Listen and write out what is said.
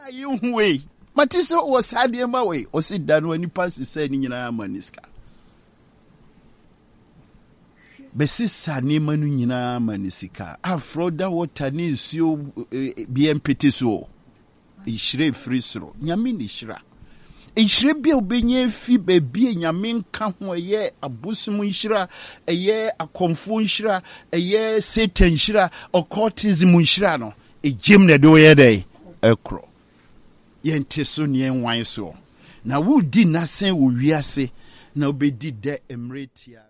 you way. Matiso was had him away, or sit down when you pass the saying in our maniska. Besisa nemanu nyina manisika afroda wotani nsuo BMPT so ihire frisro nyame ni hira ihire bia obenya fi baabi nyame nka ho ye abosum hira eye akomfo hira eye satan hira occultism hira no ejim na do ye dey ekro yente so ne enwan so na wo di nasen wo wiase na obedi de emretia